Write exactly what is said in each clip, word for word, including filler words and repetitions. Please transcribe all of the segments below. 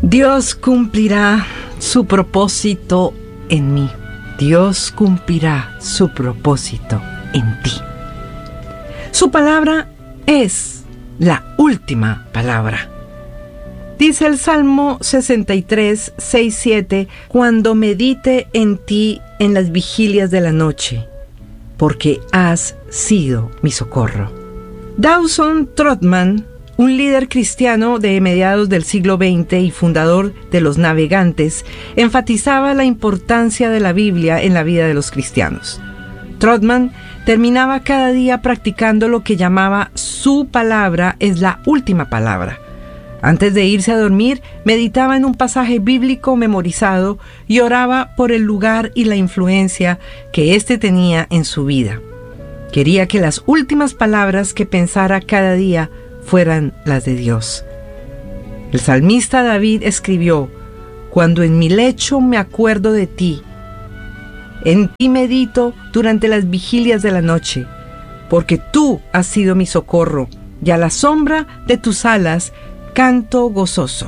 Dios cumplirá su propósito en mí. Dios cumplirá su propósito en ti. Su palabra es la última palabra. Dice el Salmo sesenta y tres, seis, siete, cuando medite en ti en las vigilias de la noche, porque has sido mi socorro. Dawson Trotman, un líder cristiano de mediados del siglo veinte y fundador de los navegantes, enfatizaba la importancia de la Biblia en la vida de los cristianos. Trotman terminaba cada día practicando lo que llamaba su palabra es la última palabra. Antes de irse a dormir, meditaba en un pasaje bíblico memorizado y oraba por el lugar y la influencia que éste tenía en su vida. Quería que las últimas palabras que pensara cada día fueran las de Dios. El salmista David escribió: cuando en mi lecho me acuerdo de ti, en ti medito durante las vigilias de la noche, porque tú has sido mi socorro, y a la sombra de tus alas canto gozoso.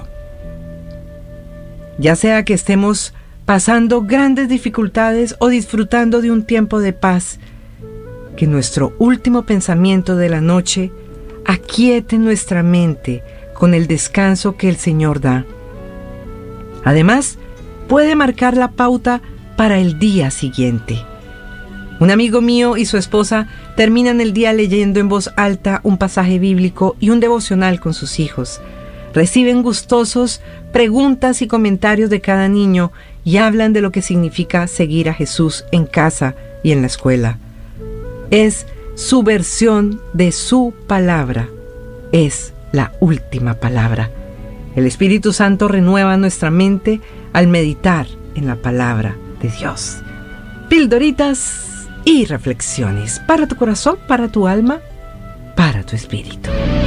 Ya sea que estemos pasando grandes dificultades o disfrutando de un tiempo de paz, que nuestro último pensamiento de la noche aquiete nuestra mente con el descanso que el Señor da. Además, puede marcar la pauta para el día siguiente. Un amigo mío y su esposa terminan el día leyendo en voz alta un pasaje bíblico y un devocional con sus hijos. Reciben gustosos preguntas y comentarios de cada niño y hablan de lo que significa seguir a Jesús en casa y en la escuela. Es su versión de su palabra. Es la última palabra. El Espíritu Santo renueva nuestra mente al meditar en la palabra de Dios. Pildoritas y reflexiones para tu corazón, para tu alma, para tu espíritu.